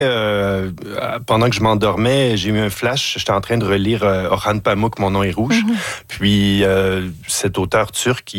Pendant que je m'endormais, j'ai eu un flash. J'étais en train de relire Orhan Pamuk, Mon nom est rouge. Puis cet auteur turc,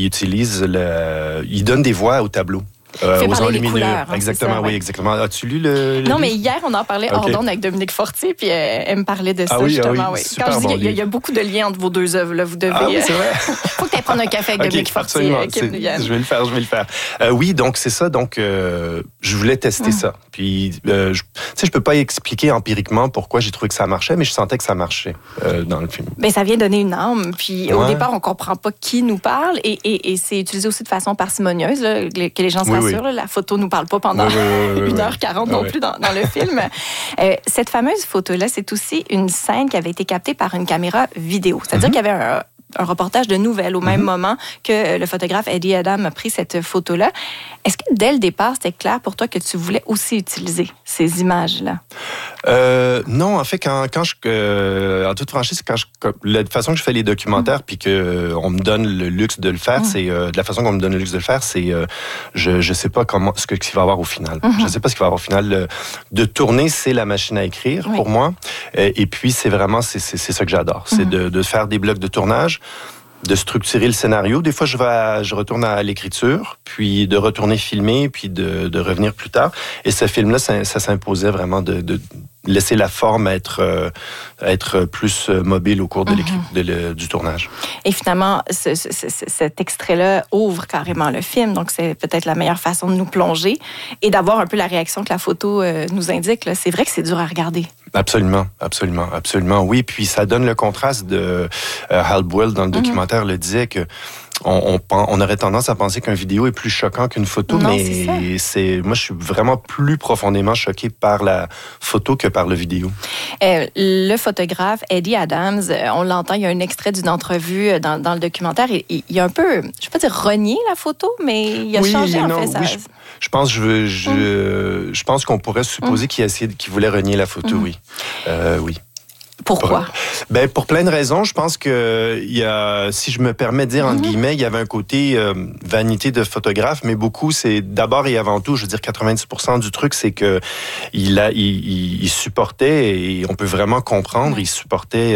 il donne des voix au tableau. Aux enlumineux. Exactement, oui, exactement. As-tu lu le Non, livre? mais hier, on en parlait hors d'onde avec Dominique Fortier, puis elle me parlait de ça, justement. Oui. Quand je dis il y a beaucoup de liens entre vos deux œuvres, là, vous devez... Ah oui, c'est vrai. Faut que tu ailles prendre un café avec Dominique Fortier. Je vais le faire. Oui, donc c'est ça. Donc, je voulais tester ça. Puis, je peux pas expliquer empiriquement pourquoi j'ai trouvé que ça marchait, mais je sentais que ça marchait dans le film. Ben, ça vient donner une âme. Puis, au départ, on comprend pas qui nous parle, et c'est utilisé aussi de façon parcimonieuse, là, que les gens se rassurent. Là, la photo nous parle pas pendant 1h40 non plus dans le film. Cette fameuse photo-là, c'est aussi une scène qui avait été captée par une caméra vidéo. C'est-à-dire qu'il y avait un reportage de nouvelles au même moment que le photographe Eddie Adam a pris cette photo-là. Est-ce que dès le départ, c'était clair pour toi que tu voulais aussi utiliser ces images-là? Non, en fait, en toute franchise, la façon que je fais les documentaires, puis qu'on me donne le luxe de le faire, c'est de la façon qu'on me donne le luxe de le faire, c'est je sais pas ce qu'il va y avoir au final. Je sais pas ce qu'il va y avoir au final. De tourner, c'est la machine à écrire pour moi. Et puis c'est ça que j'adore, c'est de faire des blocs de tournage, de structurer le scénario. Des fois, je retourne à l'écriture, puis de retourner filmer, puis de revenir plus tard. Et ce film-là, ça s'imposait vraiment de laisser la forme être plus mobile au cours du tournage. Et finalement, cet extrait-là ouvre carrément le film, donc c'est peut-être la meilleure façon de nous plonger et d'avoir un peu la réaction que la photo nous indique. Là. C'est vrai que c'est dur à regarder. Absolument. Oui, puis ça donne le contraste de Hal Boyle dans le documentaire le disait que on aurait tendance à penser qu'un vidéo est plus choquant qu'une photo, non, mais moi je suis vraiment plus profondément choqué par la photo que par le vidéo. Le photographe Eddie Adams, on l'entend, il y a un extrait d'une entrevue dans le documentaire. Il a un peu, je ne vais pas dire renié la photo, mais il a changé en fait. Oui, je pense qu'on pourrait supposer qu'il voulait renier la photo, oui. Oui. Pourquoi? Pour plein de raisons. Je pense que si je me permets de dire entre guillemets, il y avait un côté vanité de photographe, mais beaucoup, c'est d'abord et avant tout, je veux dire 90% du truc, c'est que il supportait, et on peut vraiment comprendre, il supportait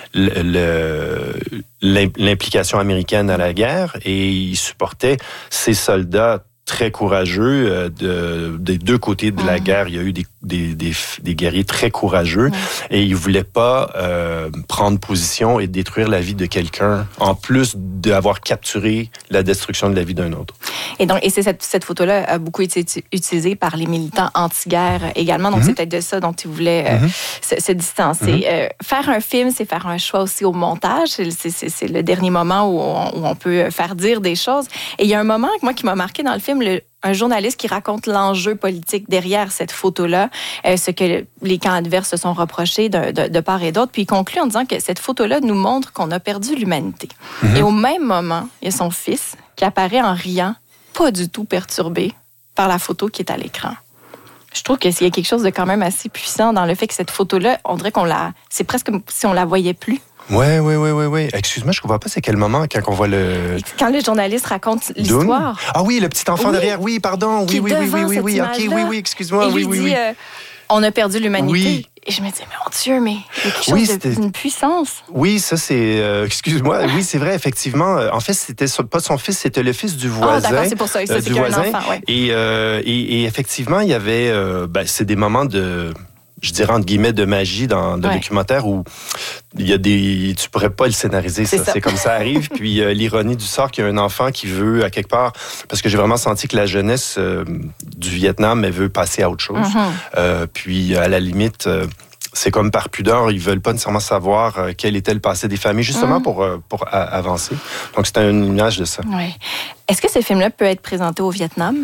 l'implication américaine à la guerre, et il supportait ses soldats très courageux des deux côtés de la guerre. Il y a eu des guerriers très courageux et ils ne voulaient pas prendre position et détruire la vie de quelqu'un en plus d'avoir capturé la destruction de la vie d'un autre. Et cette photo-là a beaucoup été utilisée par les militants anti-guerre également. Donc, c'est peut-être de ça dont ils voulaient se distancer. Faire un film, c'est faire un choix aussi au montage. C'est le dernier moment où on peut faire dire des choses. Et il y a un moment, moi, qui m'a marqué dans le film, un journaliste qui raconte l'enjeu politique derrière cette photo-là, ce que les camps adverses se sont reprochés de part et d'autre, puis il conclut en disant que cette photo-là nous montre qu'on a perdu l'humanité. Et au même moment, il y a son fils qui apparaît en riant, pas du tout perturbé par la photo qui est à l'écran. Je trouve qu'il y a quelque chose de quand même assez puissant dans le fait que cette photo-là, on dirait c'est presque comme si on la voyait plus. Oui. Excuse-moi, je ne comprends pas c'est quel moment quand on voit le... Quand le journaliste raconte l'histoire. Ah oui, le petit enfant derrière. Oui, pardon. Oui. OK, oui, excuse-moi. Et lui dit, on a perdu l'humanité. Oui. Et je me dis, mais mon Dieu, mais il y a quelque chose d'une puissance. Oui, ça c'est... excuse-moi. Oui, c'est vrai, effectivement. En fait, c'était pas son fils, c'était le fils du voisin. Ah, d'accord, c'est pour ça. C'est qu'il y a un enfant, ouais. Et effectivement, il y avait... c'est des moments de... je dirais entre guillemets de magie dans le documentaire où il y a tu pourrais pas le scénariser, c'est comme ça arrive. Puis l'ironie du sort qu'il y a un enfant qui veut à quelque part, parce que j'ai vraiment senti que la jeunesse du Vietnam, elle veut passer à autre chose. Puis à la limite, c'est comme par pudeur, ils veulent pas nécessairement savoir quel était le passé des familles, justement pour avancer. Donc c'était une image de ça. Oui. Est-ce que ce film-là peut être présenté au Vietnam?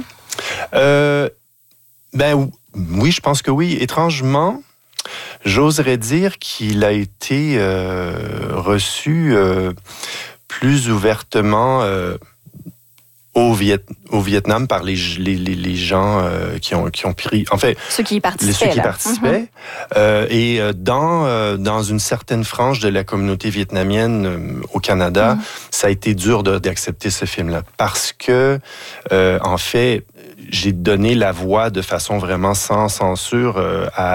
Oui, je pense que oui. Étrangement, j'oserais dire qu'il a été reçu plus ouvertement au Vietnam par les gens qui ont pris... En fait, ceux qui y participaient. Et dans une certaine frange de la communauté vietnamienne au Canada, ça a été dur d'accepter ce film-là. Parce que, en fait, j'ai donné la voix de façon vraiment sans censure à